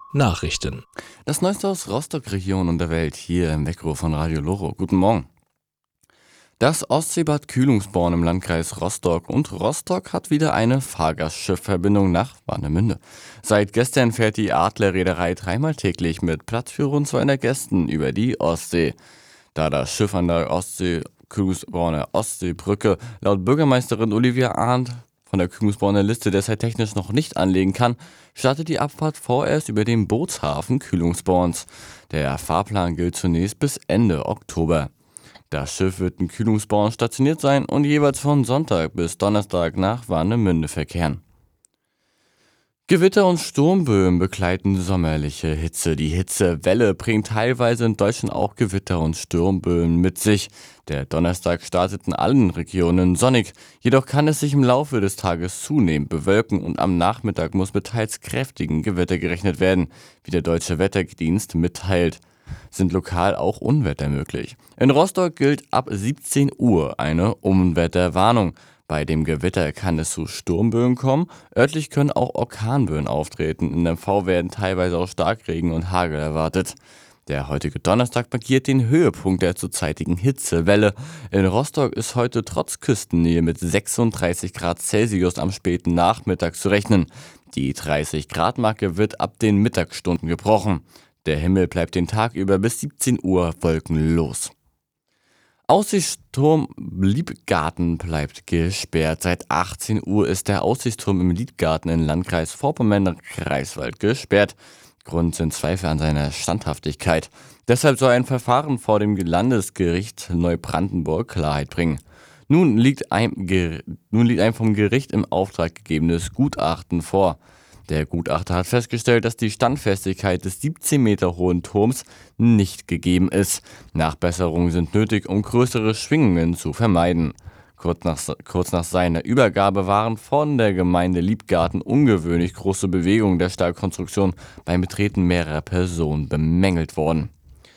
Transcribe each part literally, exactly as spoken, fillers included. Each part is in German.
Nachrichten. Das Neueste aus Rostock-Region und der Welt hier im Weckruf von Radio Loro. Guten Morgen. Das Ostseebad Kühlungsborn im Landkreis Rostock und Rostock hat wieder eine Fahrgastschiffverbindung nach Warnemünde. Seit gestern fährt die Adler-Reederei dreimal täglich mit Platz für rund zweihundert Gästen über die Ostsee. Da das Schiff an der Ostsee Kühlungsborner Ostseebrücke laut Bürgermeisterin Olivia Arndt von der Kühlungsborner Liste derzeit technisch noch nicht anlegen kann, startet die Abfahrt vorerst über den Bootshafen Kühlungsborns. Der Fahrplan gilt zunächst bis Ende Oktober. Das Schiff wird in Kühlungsborn stationiert sein und jeweils von Sonntag bis Donnerstag nach Warnemünde verkehren. Gewitter und Sturmböen begleiten sommerliche Hitze. Die Hitzewelle bringt teilweise in Deutschland auch Gewitter und Sturmböen mit sich. Der Donnerstag startet in allen Regionen sonnig, jedoch kann es sich im Laufe des Tages zunehmend bewölken und am Nachmittag muss mit teils kräftigen Gewitter gerechnet werden, wie der Deutsche Wetterdienst mitteilt. Sind lokal auch Unwetter möglich. In Rostock gilt ab siebzehn Uhr eine Unwetterwarnung. Bei dem Gewitter kann es zu Sturmböen kommen. Örtlich können auch Orkanböen auftreten. In M V werden teilweise auch Starkregen und Hagel erwartet. Der heutige Donnerstag markiert den Höhepunkt der zurzeitigen Hitzewelle. In Rostock ist heute trotz Küstennähe mit sechsunddreißig Grad Celsius am späten Nachmittag zu rechnen. Die dreißig Grad Marke wird ab den Mittagsstunden gebrochen. Der Himmel bleibt den Tag über bis siebzehn Uhr wolkenlos. Aussichtsturm Liebgarten bleibt gesperrt. Seit achtzehn Uhr ist der Aussichtsturm im Liebgarten im Landkreis Vorpommern-Greifswald gesperrt. Grund sind Zweifel an seiner Standhaftigkeit. Deshalb soll ein Verfahren vor dem Landesgericht Neubrandenburg Klarheit bringen. Nun liegt ein, nun liegt ein vom Gericht im Auftrag gegebenes Gutachten vor. Der Gutachter hat festgestellt, dass die Standfestigkeit des siebzehn Meter hohen Turms nicht gegeben ist. Nachbesserungen sind nötig, um größere Schwingungen zu vermeiden. Kurz nach, kurz nach seiner Übergabe waren von der Gemeinde Liebgarten ungewöhnlich große Bewegungen der Stahlkonstruktion beim Betreten mehrerer Personen bemängelt worden.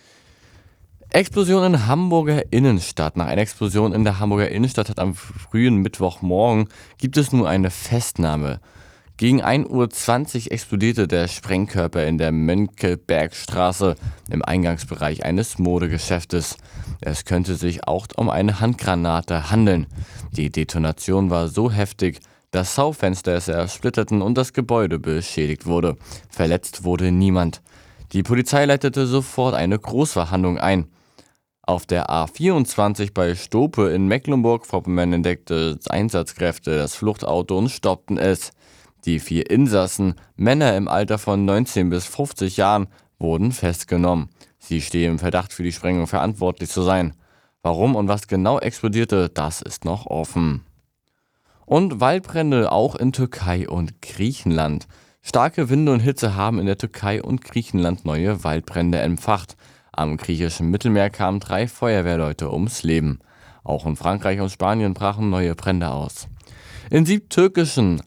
Explosion in Hamburger Innenstadt. Nach einer Explosion in der Hamburger Innenstadt hat am frühen Mittwochmorgen gibt es nun eine Festnahme. Gegen ein Uhr zwanzig explodierte der Sprengkörper in der Mönckebergstraße im Eingangsbereich eines Modegeschäftes. Es könnte sich auch um eine Handgranate handeln. Die Detonation war so heftig, dass Schaufenster zersplitterten und das Gebäude beschädigt wurde. Verletzt wurde niemand. Die Polizei leitete sofort eine Großverhandlung ein. Auf der A vierundzwanzig bei Stope in Mecklenburg-Vorpommern entdeckte Einsatzkräfte das Fluchtauto und stoppten es. Die vier Insassen, Männer im Alter von neunzehn bis fünfzig Jahren, wurden festgenommen. Sie stehen im Verdacht, für die Sprengung verantwortlich zu sein. Warum und was genau explodierte, das ist noch offen. Und Waldbrände auch in Türkei und Griechenland. Starke Winde und Hitze haben in der Türkei und Griechenland neue Waldbrände entfacht. Am griechischen Mittelmeer kamen drei Feuerwehrleute ums Leben. Auch in Frankreich und Spanien brachen neue Brände aus. In südtürkischen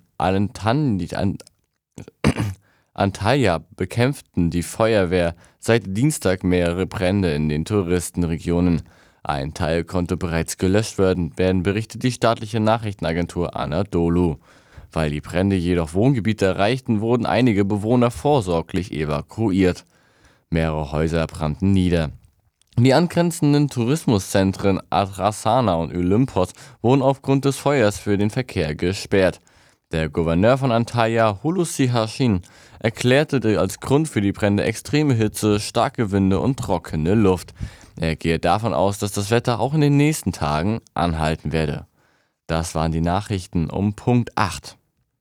Antalya bekämpften die Feuerwehr seit Dienstag mehrere Brände in den Touristenregionen. Ein Teil konnte bereits gelöscht werden, werden berichtet die staatliche Nachrichtenagentur Anadolu. Weil die Brände jedoch Wohngebiete erreichten, wurden einige Bewohner vorsorglich evakuiert. Mehrere Häuser brannten nieder. Die angrenzenden Tourismuszentren Adrasana und Olympos wurden aufgrund des Feuers für den Verkehr gesperrt. Der Gouverneur von Antalya, Hulusi Hashim, erklärte als Grund für die Brände extreme Hitze, starke Winde und trockene Luft. Er gehe davon aus, dass das Wetter auch in den nächsten Tagen anhalten werde. Das waren die Nachrichten um Punkt acht.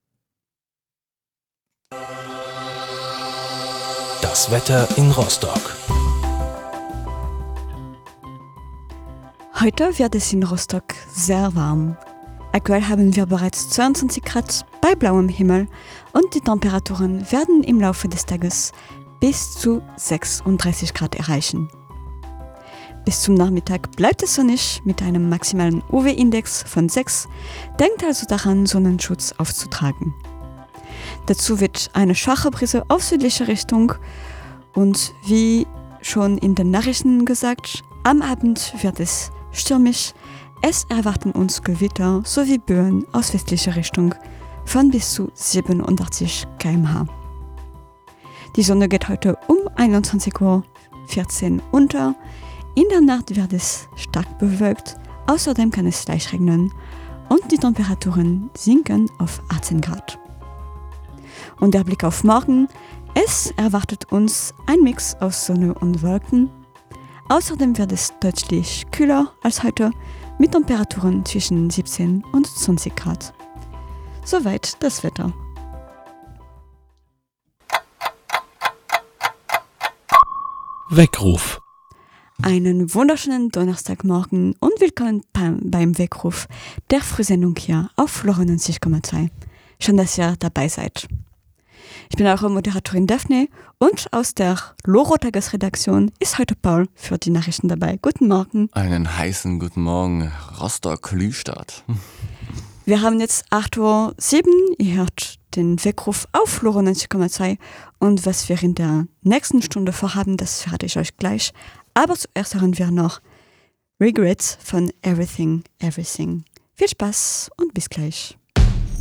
Das Wetter in Rostock. Heute wird es in Rostock sehr warm. Aktuell haben wir bereits zweiundzwanzig Grad bei blauem Himmel und die Temperaturen werden im Laufe des Tages bis zu sechsunddreißig Grad erreichen. Bis zum Nachmittag bleibt es sonnig mit einem maximalen U V-Index von sechs. Denkt also daran, Sonnenschutz aufzutragen. Dazu wird eine schwache Brise auf südliche Richtung und wie schon in den Nachrichten gesagt, am Abend wird es stürmisch. Es erwarten uns Gewitter sowie Böen aus westlicher Richtung von bis zu siebenundachtzig Kilometer pro Stunde. Die Sonne geht heute um einundzwanzig Uhr vierzehn unter. In der Nacht wird es stark bewölkt. Außerdem kann es leicht regnen und die Temperaturen sinken auf achtzehn Grad. Und der Blick auf morgen: Es erwartet uns ein Mix aus Sonne und Wolken. Außerdem wird es deutlich kühler als heute mit Temperaturen zwischen siebzehn und zwanzig Grad. Soweit das Wetter. Weckruf. Einen wunderschönen Donnerstagmorgen und willkommen beim Weckruf der Frühsendung hier auf Loro neunzig Komma zwei. Schön, dass ihr dabei seid. Ich bin eure Moderatorin Daphne und aus der Loro-Tagesredaktion ist heute Paul für die Nachrichten dabei. Guten Morgen. Einen heißen guten Morgen, Rostock-Lüstadt. Wir haben jetzt acht Uhr sieben, ihr hört den Weckruf auf Loro neunzig Komma zwei und was wir in der nächsten Stunde vorhaben, das verrate ich euch gleich. Aber zuerst hören wir noch Regrets von Everything, Everything. Viel Spaß und bis gleich.